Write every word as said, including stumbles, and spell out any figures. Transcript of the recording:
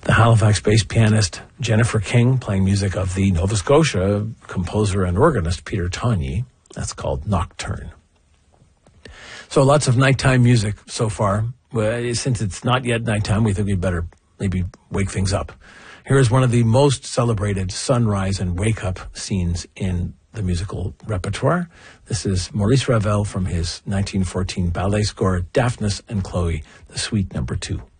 The Halifax-based pianist Jennifer King playing music of the Nova Scotia composer and organist Peter Togny. That's called Nocturne. So lots of nighttime music so far. Well, since it's not yet nighttime, we think we'd better maybe wake things up. Here is one of the most celebrated sunrise and wake-up scenes in the musical repertoire. This is Maurice Ravel from his nineteen fourteen ballet score, Daphnis and Chloe, the suite number two.